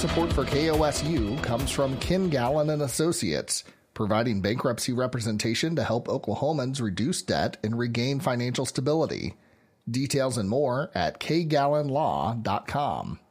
support for KOSU comes from Ken Gallen and Associates, providing bankruptcy representation to help Oklahomans reduce debt and regain financial stability. Details and more at kgallenlaw.com.